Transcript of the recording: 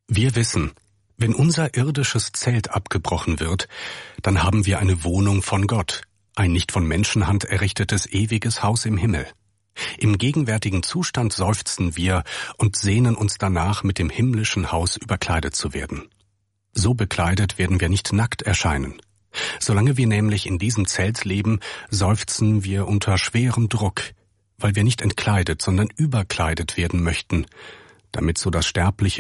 Wir wissen, wenn unser irdisches Zelt abgebrochen wird, dann haben wir eine Wohnung von Gott, ein nicht von Menschenhand errichtetes ewiges Haus im Himmel. Im gegenwärtigen Zustand seufzen wir und sehnen uns danach, mit dem himmlischen Haus überkleidet zu werden. So bekleidet werden wir nicht nackt erscheinen. Solange wir nämlich in diesem Zelt leben, seufzen wir unter schwerem Druck, weil wir nicht entkleidet, sondern überkleidet werden möchten, damit so das sterbliche